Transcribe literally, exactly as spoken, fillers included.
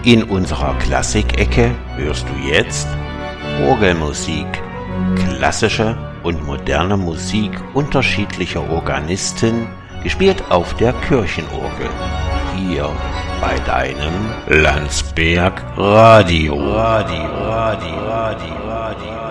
In unserer Klassikecke hörst du jetzt Orgelmusik, klassische und moderne Musik unterschiedlicher Organisten, gespielt auf der Kirchenorgel. Hier bei deinem Landsberg Radio. Radio, Radio, Radio, Radio.